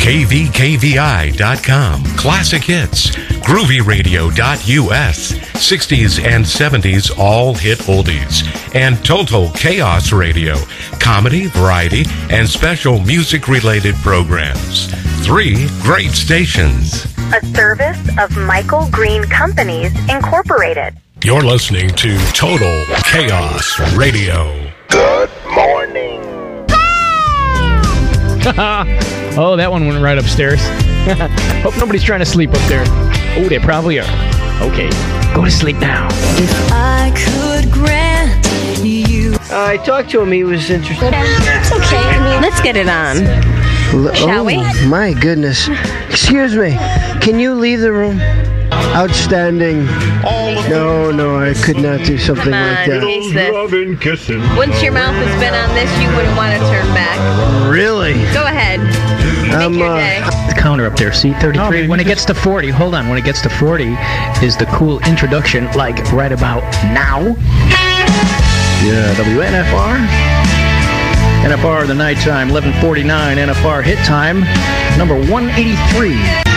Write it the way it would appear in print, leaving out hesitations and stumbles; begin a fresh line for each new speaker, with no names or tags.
KVKVI.com, Classic Hits, GroovyRadio.us, 60s and 70s all hit oldies, and Total Chaos Radio, comedy, variety, and special music-related programs. 3 great stations.
A service of Michael Green Companies, Incorporated.
You're listening to Total Chaos Radio.
Good morning.
Oh, that one went right upstairs. Hope nobody's trying to sleep up there. Oh, they probably are. Okay, go to sleep now.
If I could grant you...
I talked to him. He was interested.
It's okay. Let's get it on. Shall we?
My goodness. Excuse me. Can you leave the room? Outstanding. No, I could not do something like that.
Loving, kissing. Once your mouth has been on this, you wouldn't want to turn back.
Really?
Go ahead. Make your day.
The counter up there, see, 33. When it gets to 40, hold on. When it gets to 40 is the cool introduction, like right about now. Yeah, WNFR. NFR, the nighttime, 11:49. NFR hit time, number 183.